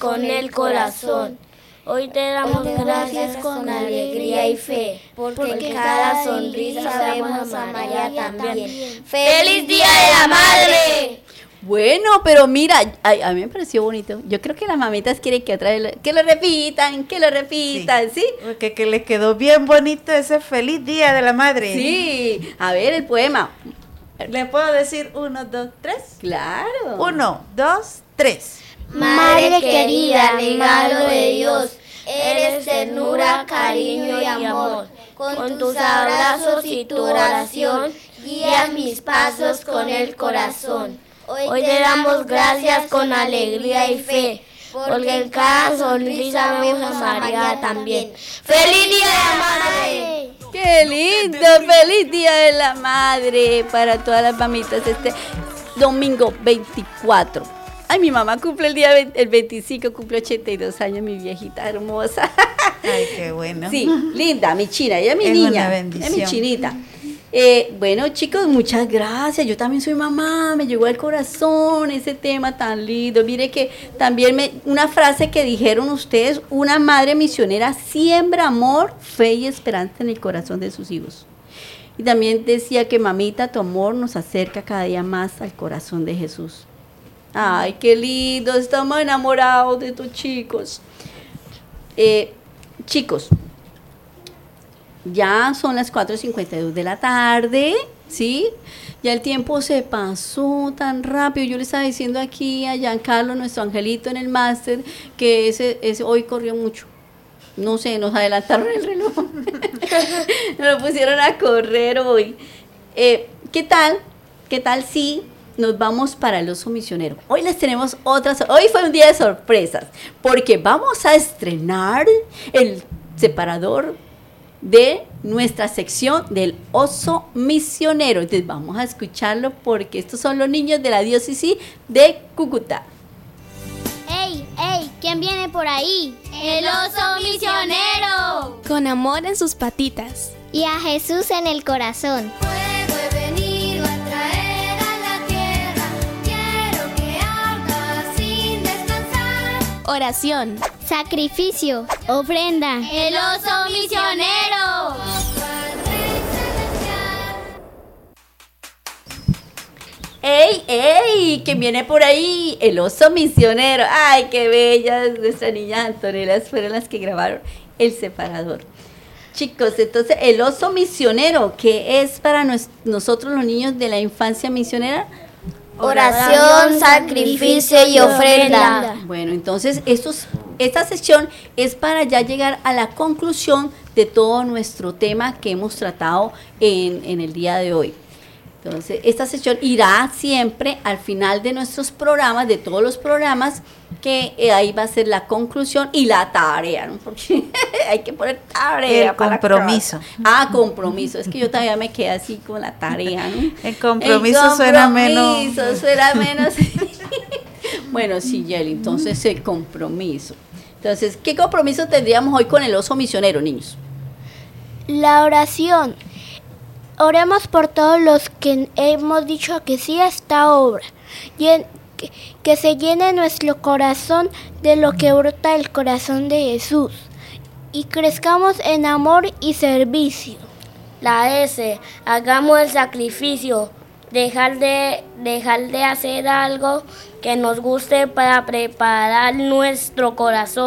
con el corazón. Hoy te damos gracias con alegría y fe, porque cada sonrisa vemos a María también. ¡Feliz Día de la Madre! Bueno, pero mira, a mí me pareció bonito. Yo creo que las mamitas quieren que otra vez que lo repitan, ¿sí? Porque que les quedó bien bonito ese feliz Día de la Madre. Sí, a ver el poema. ¿Le puedo decir 1, 2, 3? Claro. 1, 2, 3. Madre querida, regalo de Dios, eres ternura, cariño y amor. Con tus abrazos y tu oración, guía mis pasos con el corazón. Hoy te damos gracias con alegría y fe, porque en cada sonrisa vemos a María también. ¡Feliz Día de la Madre! ¡Qué lindo! ¡Feliz Día de la Madre! Para todas las mamitas este domingo 24. Ay, mi mamá cumple el 25, cumple 82 años, mi viejita hermosa. Ay, qué bueno. Sí, linda, mi china, ella es mi niña, es mi chinita. Bueno, chicos, muchas gracias. Yo también soy mamá, me llegó al corazón ese tema tan lindo. Mire que también una frase que dijeron ustedes, una madre misionera siembra amor, fe y esperanza en el corazón de sus hijos. Y también decía que mamita, tu amor nos acerca cada día más al corazón de Jesús. Ay, qué lindo, estamos enamorados de estos chicos. Chicos, ya son las 4:52 de la tarde, ¿sí? Ya el tiempo se pasó tan rápido. Yo le estaba diciendo aquí a Giancarlo, nuestro angelito en el máster, que ese hoy corrió mucho. No sé, nos adelantaron el reloj. Nos pusieron a correr hoy. ¿Qué tal? ¿Qué tal si nos vamos para el oso misionero? Hoy les tenemos hoy fue un día de sorpresas, porque vamos a estrenar el separador de nuestra sección del oso misionero. Entonces vamos a escucharlo porque estos son los niños de la diócesis de Cúcuta. ¡Ey, ey! ¿Quién viene por ahí? ¡El oso misionero! Con amor en sus patitas. Y a Jesús en el corazón. Fuego he venido a traer a la tierra, quiero que arda sin descansar. Oración. Sacrificio. Ofrenda. ¡El oso misionero! ¡Ey, ey! ¿Quién viene por ahí? El oso misionero. ¡Ay, qué bellas! Nuestras niñas Antonelas fueron las que grabaron el separador. Chicos, entonces, el oso misionero, ¿qué es para nosotros los niños de la infancia misionera? Oración, sacrificio y ofrenda. Bueno, entonces esta sección es para ya llegar a la conclusión de todo nuestro tema que hemos tratado en el día de hoy. Entonces, esta sección irá siempre al final de nuestros programas, de todos los programas, que ahí va a ser la conclusión y la tarea, ¿no? Porque hay que poner tarea. El compromiso. Compromiso. Es que yo todavía me quedé así con la tarea, ¿no? El compromiso suena menos. Suena menos. Bueno, sí, Yeli, entonces el compromiso. Entonces, ¿qué compromiso tendríamos hoy con el oso misionero, niños? La oración. Oremos por todos los que hemos dicho que sí a esta obra. Que se llene nuestro corazón de lo que brota del corazón de Jesús. Y crezcamos en amor y servicio. La S, hagamos el sacrificio, dejar de hacer algo que nos guste para preparar nuestro corazón.